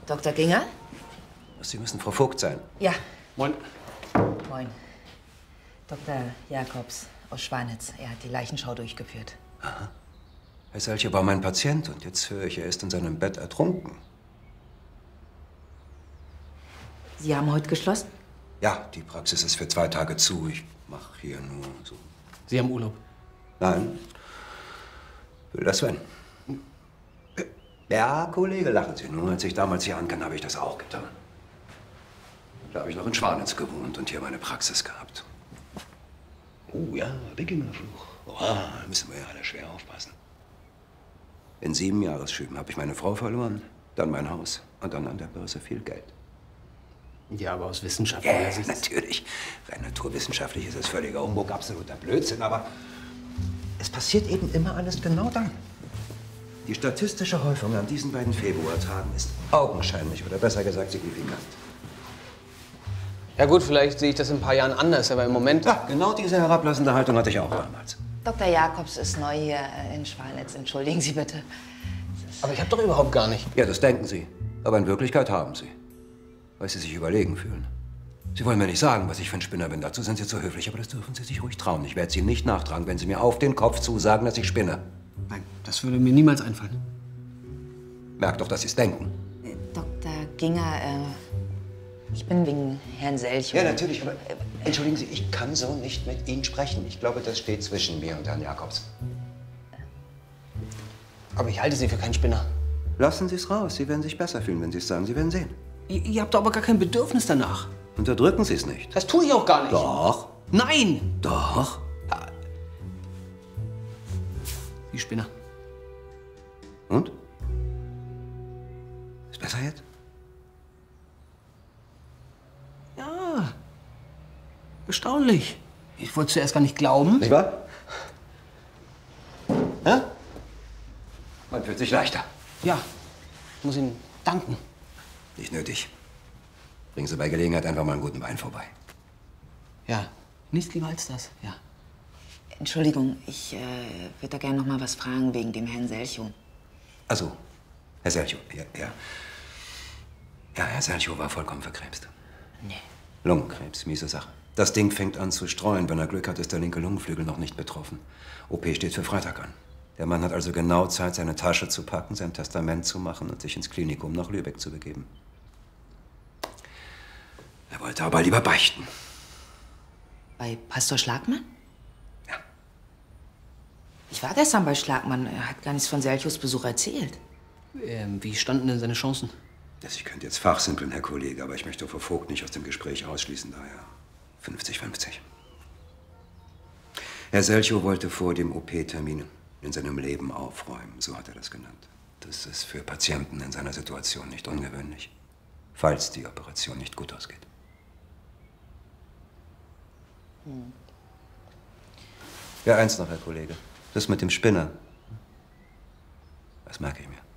Dr. Ginger? Sie müssen Frau Vogt sein. Ja. Moin. Moin. Dr. Jakobs aus Schwanitz. Er hat die Leichenschau durchgeführt. Aha. Herr Selche war mein Patient und jetzt höre ich, er ist in seinem Bett ertrunken. Sie haben heute geschlossen? Ja, die Praxis ist für 2 Tage zu. Ich mache hier nur so. Sie haben Urlaub? Nein. Will das Sven. Ja, Kollege, lachen Sie nur. Als ich damals hier ankam, habe ich das auch getan. Da habe ich noch in Schwanitz gewohnt und hier meine Praxis gehabt. Oh ja, Beginnerfluch. Oh, da müssen wir ja alle schwer aufpassen. In 7 Jahresschüben habe ich meine Frau verloren, dann mein Haus und dann an der Börse viel Geld. Ja, aber aus wissenschaftlicher Sicht. Natürlich. Rein naturwissenschaftlich ist es völliger Humbug, absoluter Blödsinn, aber es passiert eben immer alles genau dann. Die statistische Häufung an diesen beiden Februartagen ist augenscheinlich oder besser gesagt signifikant. Ja gut, vielleicht sehe ich das in ein paar Jahren anders, aber im Moment... Ja, genau diese herablassende Haltung hatte ich auch damals. Dr. Jakobs ist neu hier in Schwanitz. Entschuldigen Sie bitte. Aber ich habe doch überhaupt gar nicht... Ja, das denken Sie. Aber in Wirklichkeit haben Sie. Weil Sie sich überlegen fühlen. Sie wollen mir nicht sagen, was ich für ein Spinner bin. Dazu sind Sie zu höflich, aber das dürfen Sie sich ruhig trauen. Ich werde Sie nicht nachtragen, wenn Sie mir auf den Kopf zusagen, dass ich spinne. Nein, das würde mir niemals einfallen. Merkt doch, dass Sie es denken. Dr. Ginger, ich bin wegen Herrn Selchow. Ja, natürlich, aber entschuldigen Sie, ich kann so nicht mit Ihnen sprechen. Ich glaube, das steht zwischen mir und Herrn Jakobs. Aber ich halte Sie für keinen Spinner. Lassen Sie es raus. Sie werden sich besser fühlen, wenn Sie es sagen. Sie werden sehen. Ihr habt doch aber gar kein Bedürfnis danach. Unterdrücken Sie es nicht. Das tue ich auch gar nicht. Doch. Nein! Doch. Die Spinner. Und? Ist besser jetzt? Ja. Erstaunlich. Ich wollte zuerst gar nicht glauben. Nicht wahr? Hä? Man fühlt sich leichter. Ja. Ich muss Ihnen danken. Nicht nötig. Bringen Sie bei Gelegenheit einfach mal einen guten Wein vorbei. Ja. Nichts lieber als das. Ja. Entschuldigung, ich würde da gerne noch mal was fragen wegen dem Herrn Selchow. Also, Herr Selchow, ja. Ja, Herr Selchow war vollkommen verkrebst. Nee. Lungenkrebs, miese Sache. Das Ding fängt an zu streuen. Wenn er Glück hat, ist der linke Lungenflügel noch nicht betroffen. OP steht für Freitag an. Der Mann hat also genau Zeit, seine Tasche zu packen, sein Testament zu machen und sich ins Klinikum nach Lübeck zu begeben. Er wollte aber lieber beichten. Bei Pastor Schlagmann? Ja. Ich war gestern bei Schlagmann. Er hat gar nichts von Selchows Besuch erzählt. Wie standen denn seine Chancen? Ich könnte jetzt fachsimpeln, Herr Kollege, aber ich möchte Frau Vogt nicht aus dem Gespräch ausschließen, daher 50-50. Herr Selchow wollte vor dem OP-Termin in seinem Leben aufräumen, so hat er das genannt. Das ist für Patienten in seiner Situation nicht ungewöhnlich, falls die Operation nicht gut ausgeht. Ja, eins noch, Herr Kollege. Das mit dem Spinner. Das merke ich mir.